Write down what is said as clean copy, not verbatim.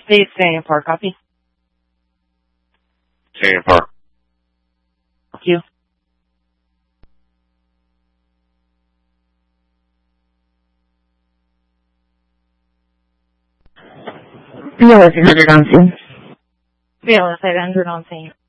State Stadium Park, copy. Stadium Park. Thank you. BLS 800 on scene. BLS 800 on scene.